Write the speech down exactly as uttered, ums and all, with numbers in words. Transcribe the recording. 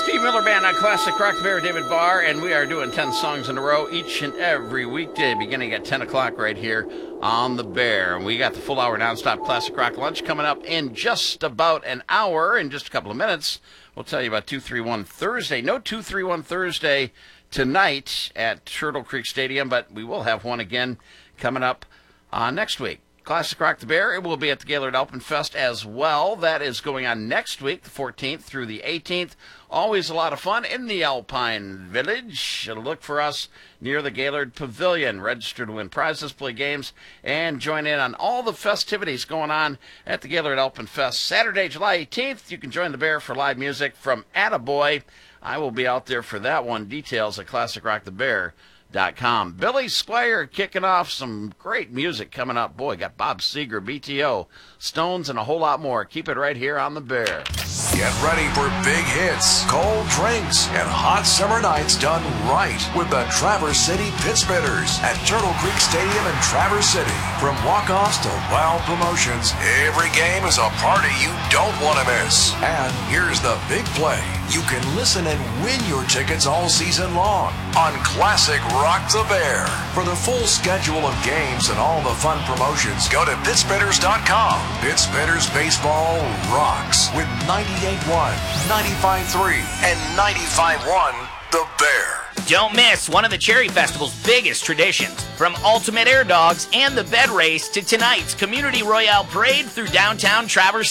Steve Miller Band on Classic Rock, the Bear, David Barr, and we are doing ten songs in a row each and every weekday, beginning at ten o'clock right here on the Bear. And we got the full hour nonstop Classic Rock lunch coming up in just about an hour. In just a couple of minutes, we'll tell you about two three one Thursday. No two three one Thursday tonight at Turtle Creek Stadium, but we will have one again coming up uh, next week. Classic Rock the Bear, it will be at the Gaylord Alpenfest as well. That is going on next week, the fourteenth through the eighteenth. Always a lot of fun in the Alpine Village. Look for us near the Gaylord Pavilion. Register to win prizes, play games, and join in on all the festivities going on at the Gaylord Alpenfest. Saturday, July eighteenth, you can join the Bear for live music from Attaboy. I will be out there for that one. Details at classic rock the bear dot com. Billy Squire kicking off some great music coming up. Boy, got Bob Seger, B T O, Stones, and a whole lot more. Keep it right here on the Bear. Get ready for big hits, cold drinks, and hot summer nights done right with the Traverse City Pittsbitters at Turtle Creek Stadium in Traverse City. From walk-offs to wild promotions, every game is a party you don't want to miss. And here's the big play. You can listen and win your tickets all season long on Classic Rock the Bear. For the full schedule of games and all the fun promotions, go to Pittsbitters dot com. Pittsbitters Baseball rocks with ninety-eight point one, ninety-five point three, and ninety-five point one The Bear. Don't miss one of the Cherry Festival's biggest traditions. From Ultimate Air Dogs and the Bed Race to tonight's Community Royale Parade through downtown Traverse